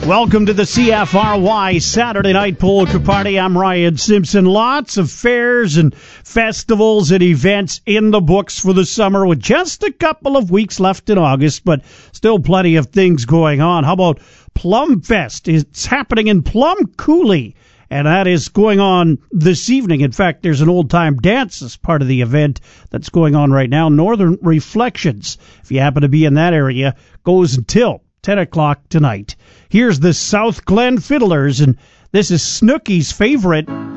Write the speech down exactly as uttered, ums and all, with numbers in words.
Welcome to the C F R Y Saturday Night Polka Party. I'm Ryan Simpson. Lots of fairs and festivals and events in the books for the summer with just a couple of weeks left in August, but still plenty of things going on. How about Plum Fest? It's happening in Plum Coulee, and that is going on this evening. In fact, there's an old-time dance as part of the event that's going on right now. Northern Reflections, if you happen to be in that area, goes until ten o'clock tonight. Here's the South Glen Fiddlers, and this is Snooky's favorite,